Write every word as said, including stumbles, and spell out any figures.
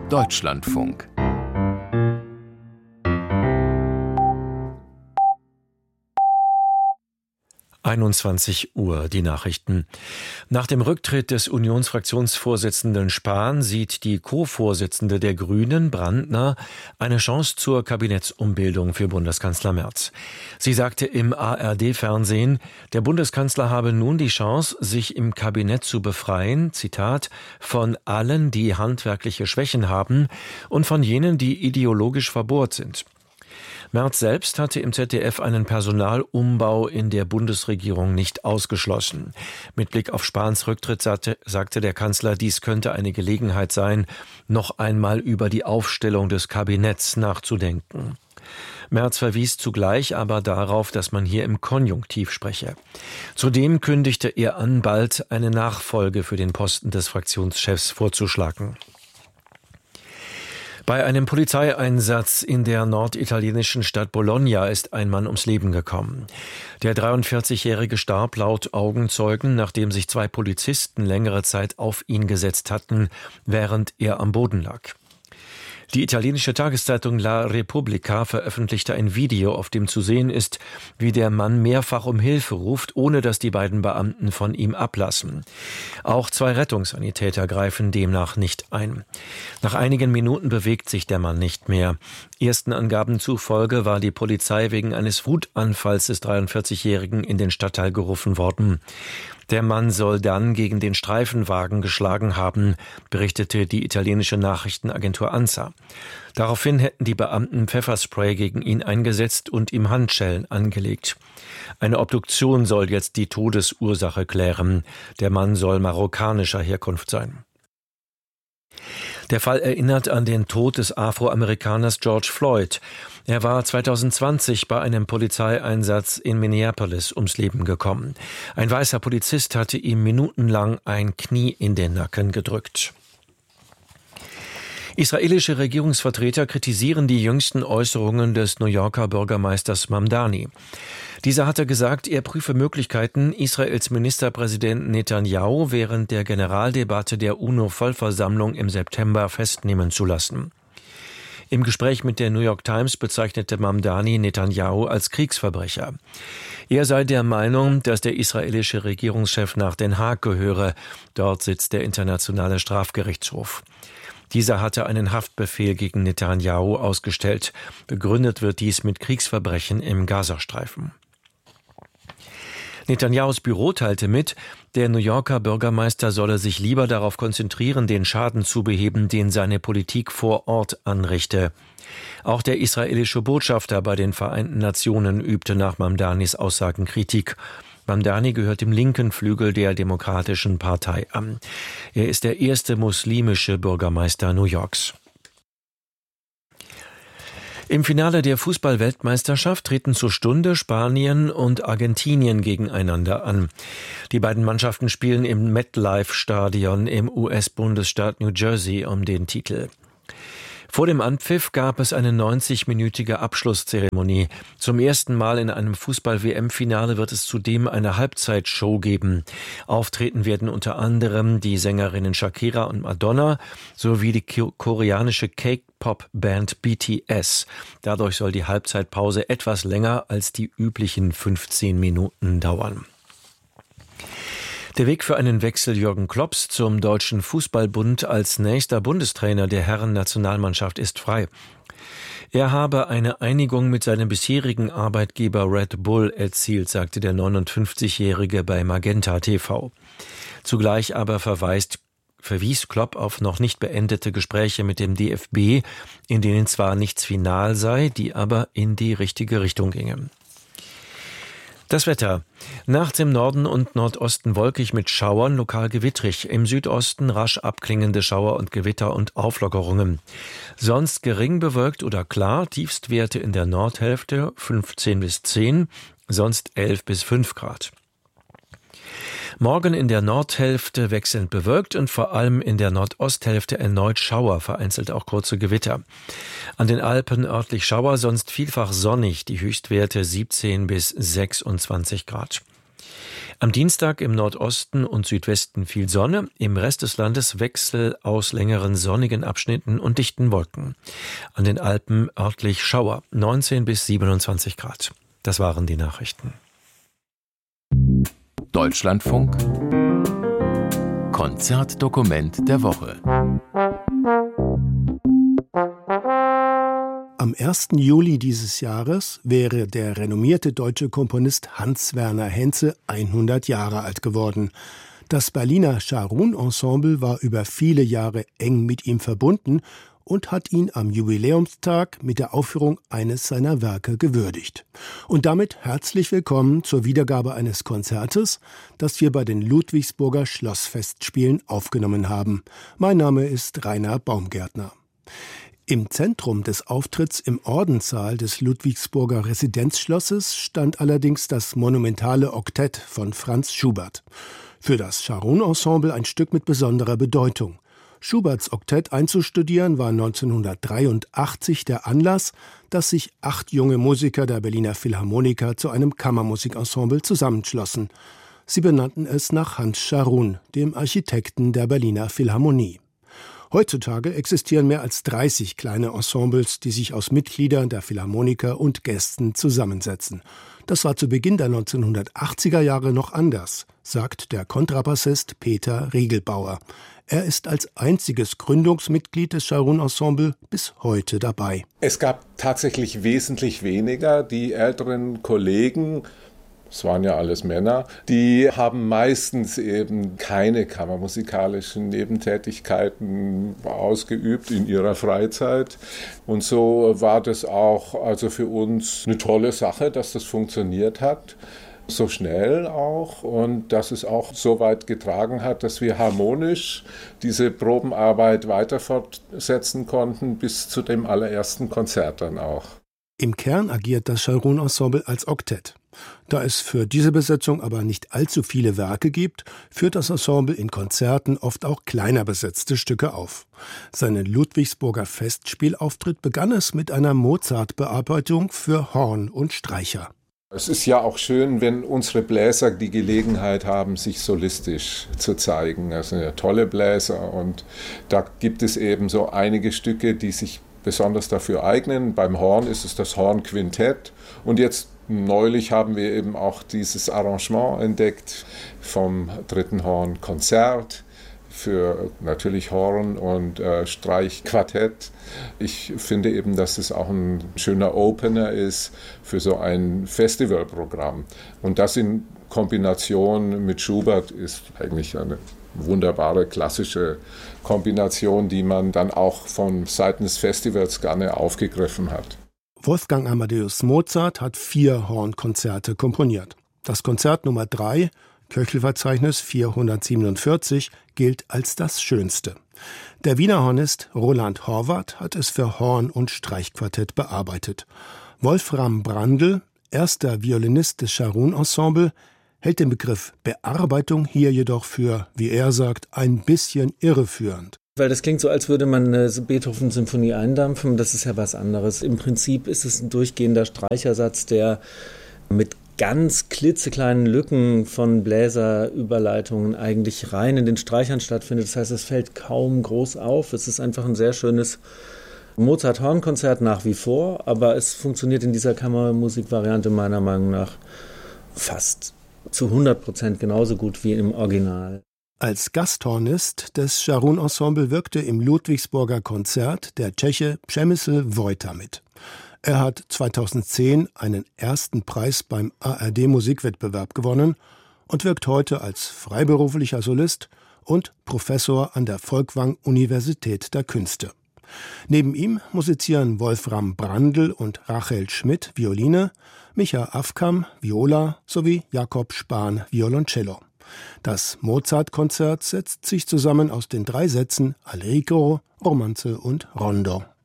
Deutschlandfunk. einundzwanzig Uhr, die Nachrichten. Nach dem Rücktritt des Unionsfraktionsvorsitzenden Spahn sieht die Co-Vorsitzende der Grünen, Brandner, eine Chance zur Kabinettsumbildung für Bundeskanzler Merz. Sie sagte im A R D-Fernsehen, der Bundeskanzler habe nun die Chance, sich im Kabinett zu befreien, Zitat, von allen, die handwerkliche Schwächen haben und von jenen, die ideologisch verbohrt sind. Merz selbst hatte im Z D F einen Personalumbau in der Bundesregierung nicht ausgeschlossen. Mit Blick auf Spahns Rücktritt sagte, sagte der Kanzler, dies könnte eine Gelegenheit sein, noch einmal über die Aufstellung des Kabinetts nachzudenken. Merz verwies zugleich aber darauf, dass man hier im Konjunktiv spreche. Zudem kündigte er an, bald eine Nachfolge für den Posten des Fraktionschefs vorzuschlagen. Bei einem Polizeieinsatz in der norditalienischen Stadt Bologna ist ein Mann ums Leben gekommen. Der dreiundvierzigjährige starb laut Augenzeugen, nachdem sich zwei Polizisten längere Zeit auf ihn gesetzt hatten, während er am Boden lag. Die italienische Tageszeitung La Repubblica veröffentlichte ein Video, auf dem zu sehen ist, wie der Mann mehrfach um Hilfe ruft, ohne dass die beiden Beamten von ihm ablassen. Auch zwei Rettungssanitäter greifen demnach nicht ein. Nach einigen Minuten bewegt sich der Mann nicht mehr. Ersten Angaben zufolge war die Polizei wegen eines Wutanfalls des dreiundvierzigjährigen in den Stadtteil gerufen worden. Der Mann soll dann gegen den Streifenwagen geschlagen haben, berichtete die italienische Nachrichtenagentur ANSA. Daraufhin hätten die Beamten Pfefferspray gegen ihn eingesetzt und ihm Handschellen angelegt. Eine Obduktion soll jetzt die Todesursache klären. Der Mann soll marokkanischer Herkunft sein. Der Fall erinnert an den Tod des Afroamerikaners George Floyd. Er war zweitausendzwanzig bei einem Polizeieinsatz in Minneapolis ums Leben gekommen. Ein weißer Polizist hatte ihm minutenlang ein Knie in den Nacken gedrückt. Israelische Regierungsvertreter kritisieren die jüngsten Äußerungen des New Yorker Bürgermeisters Mamdani. Dieser hatte gesagt, er prüfe Möglichkeiten, Israels Ministerpräsident Netanyahu während der Generaldebatte der UNO-Vollversammlung im September festnehmen zu lassen. Im Gespräch mit der New York Times bezeichnete Mamdani Netanyahu als Kriegsverbrecher. Er sei der Meinung, dass der israelische Regierungschef nach Den Haag gehöre. Dort sitzt der Internationale Strafgerichtshof. Dieser hatte einen Haftbefehl gegen Netanyahu ausgestellt. Begründet wird dies mit Kriegsverbrechen im Gazastreifen. Netanyahus Büro teilte mit, der New Yorker Bürgermeister solle sich lieber darauf konzentrieren, den Schaden zu beheben, den seine Politik vor Ort anrichte. Auch der israelische Botschafter bei den Vereinten Nationen übte nach Mamdanis Aussagen Kritik. Mamdani gehört dem linken Flügel der Demokratischen Partei an. Er ist der erste muslimische Bürgermeister New Yorks. Im Finale der Fußball-Weltmeisterschaft treten zur Stunde Spanien und Argentinien gegeneinander an. Die beiden Mannschaften spielen im MetLife-Stadion im U S-Bundesstaat New Jersey um den Titel. Vor dem Anpfiff gab es eine neunzigminütige Abschlusszeremonie. Zum ersten Mal in einem Fußball-W M-Finale wird es zudem eine Halbzeitshow geben. Auftreten werden unter anderem die Sängerinnen Shakira und Madonna sowie die koreanische K-Pop-Band B T S. Dadurch soll die Halbzeitpause etwas länger als die üblichen fünfzehn Minuten dauern. Der Weg für einen Wechsel Jürgen Klopps zum Deutschen Fußballbund als nächster Bundestrainer der Herren-Nationalmannschaft ist frei. Er habe eine Einigung mit seinem bisherigen Arbeitgeber Red Bull erzielt, sagte der neunundfünfzigjährige bei Magenta T V. Zugleich aber verweist, verwies Klopp auf noch nicht beendete Gespräche mit dem D F B, in denen zwar nichts final sei, die aber in die richtige Richtung gingen. Das Wetter. Nachts im Norden und Nordosten wolkig mit Schauern, lokal gewittrig. Im Südosten rasch abklingende Schauer und Gewitter und Auflockerungen. Sonst gering bewölkt oder klar. Tiefstwerte in der Nordhälfte fünfzehn bis zehn, sonst elf bis fünf Grad. Morgen in der Nordhälfte wechselnd bewölkt und vor allem in der Nordosthälfte erneut Schauer, vereinzelt auch kurze Gewitter. An den Alpen örtlich Schauer, sonst vielfach sonnig, die Höchstwerte siebzehn bis sechsundzwanzig Grad. Am Dienstag im Nordosten und Südwesten viel Sonne, im Rest des Landes Wechsel aus längeren sonnigen Abschnitten und dichten Wolken. An den Alpen örtlich Schauer, neunzehn bis siebenundzwanzig Grad. Das waren die Nachrichten. Deutschlandfunk Konzertdokument der Woche. Am ersten Juli dieses Jahres wäre der renommierte deutsche Komponist Hans-Werner Henze hundert Jahre alt geworden. Das Berliner Scharun-Ensemble war über viele Jahre eng mit ihm verbunden und hat ihn am Jubiläumstag mit der Aufführung eines seiner Werke gewürdigt. Und damit herzlich willkommen zur Wiedergabe eines Konzertes, das wir bei den Ludwigsburger Schlossfestspielen aufgenommen haben. Mein Name ist Rainer Baumgärtner. Im Zentrum des Auftritts im Ordenssaal des Ludwigsburger Residenzschlosses stand allerdings das monumentale Oktett von Franz Schubert. Für das Scharun-Ensemble ein Stück mit besonderer Bedeutung. Schuberts Oktett einzustudieren war neunzehnhundertdreiundachtzig der Anlass, dass sich acht junge Musiker der Berliner Philharmoniker zu einem Kammermusikensemble zusammenschlossen. Sie benannten es nach Hans Scharun, dem Architekten der Berliner Philharmonie. Heutzutage existieren mehr als dreißig kleine Ensembles, die sich aus Mitgliedern der Philharmoniker und Gästen zusammensetzen. Das war zu Beginn der neunzehnhundertachtziger Jahre noch anders, sagt der Kontrabassist Peter Riegelbauer. Er ist als einziges Gründungsmitglied des Scharun-Ensemble bis heute dabei. Es gab tatsächlich wesentlich weniger. Die älteren Kollegen, es waren ja alles Männer, die haben meistens eben keine kammermusikalischen Nebentätigkeiten ausgeübt in ihrer Freizeit. Und so war das auch also für uns eine tolle Sache, dass das funktioniert hat. So schnell auch und dass es auch so weit getragen hat, dass wir harmonisch diese Probenarbeit weiter fortsetzen konnten bis zu dem allerersten Konzert dann auch. Im Kern agiert das Scharun-Ensemble als Oktett. Da es für diese Besetzung aber nicht allzu viele Werke gibt, führt das Ensemble in Konzerten oft auch kleiner besetzte Stücke auf. Seinen Ludwigsburger Festspielauftritt begann es mit einer Mozart-Bearbeitung für Horn und Streicher. Es ist ja auch schön, wenn unsere Bläser die Gelegenheit haben, sich solistisch zu zeigen. Das sind ja tolle Bläser und da gibt es eben so einige Stücke, die sich besonders dafür eignen. Beim Horn ist es das Hornquintett und jetzt neulich haben wir eben auch dieses Arrangement entdeckt vom dritten Hornkonzert für natürlich Horn und äh, Streichquartett. Ich finde eben, dass es auch ein schöner Opener ist für so ein Festivalprogramm. Und das in Kombination mit Schubert ist eigentlich eine wunderbare klassische Kombination, die man dann auch von Seiten des Festivals gerne aufgegriffen hat. Wolfgang Amadeus Mozart hat vier Hornkonzerte komponiert. Das Konzert Nummer drei, Köchelverzeichnis vierhundertsiebenundvierzig, gilt als das schönste. Der Wiener Hornist Roland Horvath hat es für Horn- und Streichquartett bearbeitet. Wolfram Brandl, erster Violinist des Scharun-Ensemble, hält den Begriff Bearbeitung hier jedoch für, wie er sagt, ein bisschen irreführend. Weil das klingt so, als würde man eine Beethoven-Symphonie eindampfen. Das ist ja was anderes. Im Prinzip ist es ein durchgehender Streichersatz, der mit ganz klitzekleinen Lücken von Bläserüberleitungen eigentlich rein in den Streichern stattfindet. Das heißt, es fällt kaum groß auf. Es ist einfach ein sehr schönes Mozart-Horn-Konzert nach wie vor, aber es funktioniert in dieser Kammermusikvariante meiner Meinung nach fast zu hundert Prozent genauso gut wie im Original. Als Gasthornist des Scharun-Ensemble wirkte im Ludwigsburger Konzert der Tscheche Přemysl Vojta mit. Er hat zweitausendzehn einen ersten Preis beim A R D-Musikwettbewerb gewonnen und wirkt heute als freiberuflicher Solist und Professor an der Folkwang-Universität der Künste. Neben ihm musizieren Wolfram Brandl und Rachel Schmidt Violine, Micha Afkam Viola sowie Jakob Spahn Violoncello. Das Mozart-Konzert setzt sich zusammen aus den drei Sätzen Allegro, Romanze und Rondo.